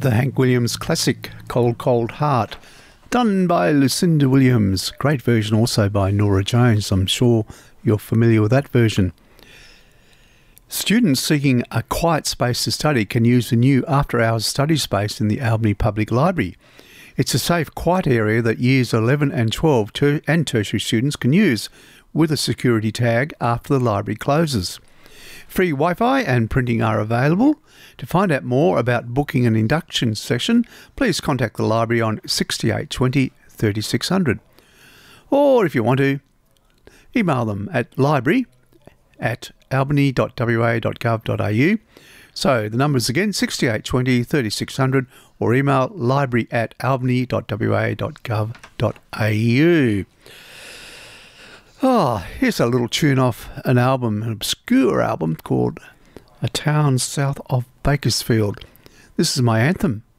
the Hank Williams classic, Cold Cold Heart, done by Lucinda Williams. Great version also by Norah Jones. I'm sure you're familiar with that version. Students seeking a quiet space to study can use the new after-hours study space in the Albany Public Library. It's a safe, quiet area that Years 11 and 12 and tertiary students can use with a security tag after the library closes. Free Wi-Fi and printing are available. To find out more about booking an induction session, please contact the library on 6820 3600. Or if you want to, email them at library@albany.wa.gov.au. So the numbers again, 6820 3600, or email library@albany.wa.gov.au. Oh, here's a little tune off an album, an obscure album called A Town South of Bakersfield. This is my anthem.